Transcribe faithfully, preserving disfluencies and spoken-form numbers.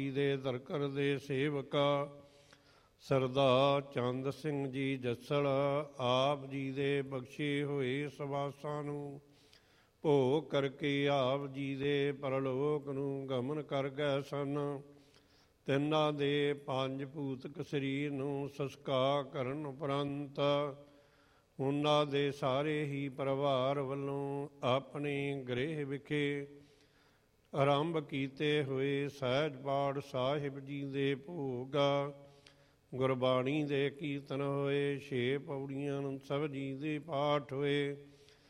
ਦੇ ਧਰਕਰ ਦੇ ਸੇਵਕਾ ਸਰਦਾਰ ਚੰਦ ਸਿੰਘ ਜੀ ਜੱਸਲ ਆਪ ਜੀ ਦੇ ਬਖਸ਼ੇ ਹੋਏ ਸਵਾਸਾਂ ਨੂੰ ਭੋਗ ਕਰਕੇ ਆਪ ਜੀ ਦੇ ਪਰਲੋਕ ਨੂੰ ਗਮਨ ਕਰ ਗਏ ਸਨ। ਤਿੰਨਾਂ ਦੇ ਪੰਜ ਭੂਤਕ ਸਰੀਰ ਨੂੰ ਸੰਸਕਾਰ ਕਰਨ ਉਪਰੰਤ ਉਹਨਾਂ ਦੇ ਸਾਰੇ ਹੀ ਪਰਿਵਾਰ ਵੱਲੋਂ ਆਪਣੇ ਗ੍ਰਹਿ ਵਿਖੇ ਆਰੰਭ ਕੀਤੇ ਹੋਏ ਸਹਿਜ ਪਾਠ ਸਾਹਿਬ ਜੀ ਦੇ ਭੋਗ, ਗੁਰਬਾਣੀ ਦੇ ਕੀਰਤਨ ਹੋਏ, ਛੇ ਪੌੜੀਆਂ ਸਭ ਜੀ ਦੇ ਪਾਠ ਹੋਏ।